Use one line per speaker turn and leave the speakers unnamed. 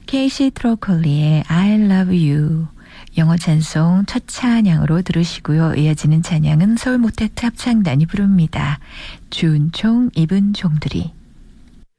케이시 트로콜리의 I love you. 영어 찬송 첫 찬양으로 들으시고요. 이어지는 찬양은 서울 모태트 합창단이 부릅니다. 주은총 입은 종들이.